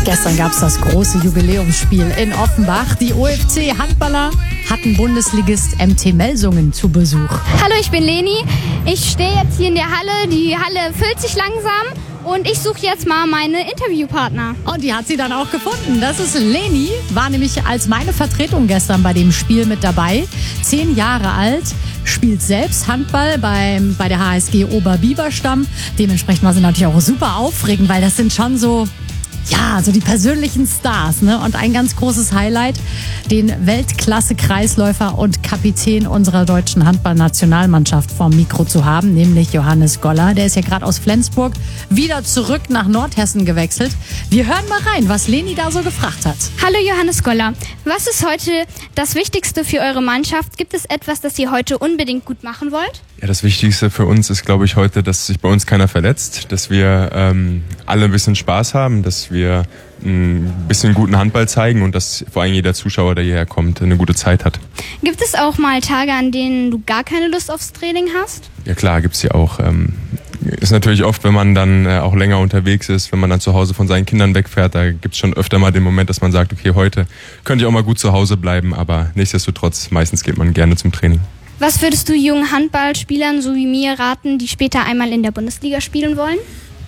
Gestern gab es das große Jubiläumsspiel in Offenbach. Die OFC-Handballer hatten Bundesligist MT Melsungen zu Besuch. Hallo, ich bin Leni. Ich stehe jetzt hier in der Halle. Die Halle füllt sich langsam und ich suche jetzt mal meine Interviewpartner. Und die hat sie dann auch gefunden. Das ist Leni, war nämlich als meine Vertretung gestern bei dem Spiel mit dabei. 10 Jahre alt, spielt selbst Handball bei der HSG Oberbiberstamm. Dementsprechend war sie natürlich auch super aufregend, weil das sind schon so die persönlichen Stars, ne? Und ein ganz großes Highlight, den Weltklasse-Kreisläufer und Kapitän unserer deutschen Handballnationalmannschaft vorm Mikro zu haben, nämlich Johannes Goller. Der ist ja gerade aus Flensburg wieder zurück nach Nordhessen gewechselt. Wir hören mal rein, was Leni da so gefragt hat. Hallo Johannes Goller, was ist heute das Wichtigste für eure Mannschaft? Gibt es etwas, das ihr heute unbedingt gut machen wollt? Ja, das Wichtigste für uns ist, glaube ich, heute, dass sich bei uns keiner verletzt, dass wir alle ein bisschen Spaß haben, dass wir ein bisschen guten Handball zeigen und dass vor allem jeder Zuschauer, der hierher kommt, eine gute Zeit hat. Gibt es auch mal Tage, an denen du gar keine Lust aufs Training hast? Ja klar, gibt's hier auch. Ist natürlich oft, wenn man dann auch länger unterwegs ist, wenn man dann zu Hause von seinen Kindern wegfährt, da gibt's schon öfter mal den Moment, dass man sagt, okay, heute könnte ich auch mal gut zu Hause bleiben, aber nichtsdestotrotz, meistens geht man gerne zum Training. Was würdest du jungen Handballspielern so wie mir raten, die später einmal in der Bundesliga spielen wollen?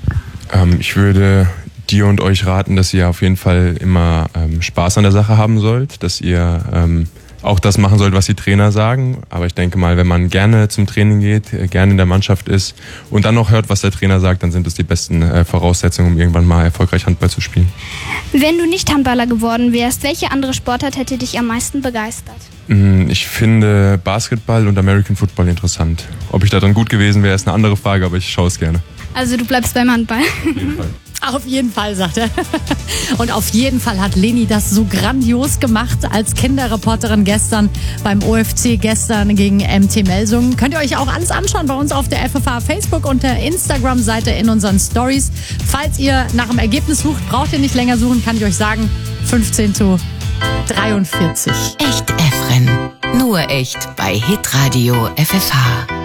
Ich würde dir und euch raten, dass ihr auf jeden Fall immer Spaß an der Sache haben sollt, dass ihr auch das machen sollt, was die Trainer sagen. Aber ich denke mal, wenn man gerne zum Training geht, gerne in der Mannschaft ist und dann noch hört, was der Trainer sagt, dann sind es die besten Voraussetzungen, um irgendwann mal erfolgreich Handball zu spielen. Wenn du nicht Handballer geworden wärst, welche andere Sportart hätte dich am meisten begeistert? Ich finde Basketball und American Football interessant. Ob ich da dann gut gewesen wäre, ist eine andere Frage, aber ich schaue es gerne. Also du bleibst beim Handball. Auf jeden Fall. Auf jeden Fall, sagt er. Und auf jeden Fall hat Leni das so grandios gemacht als Kinderreporterin gestern beim OFC, gestern gegen MT Melsungen. Könnt ihr euch auch alles anschauen bei uns auf der FFH Facebook und der Instagram-Seite in unseren Stories. Falls ihr nach dem Ergebnis sucht, braucht ihr nicht länger suchen, kann ich euch sagen, 15:43. Echt Efren. Nur echt bei Hitradio FFH.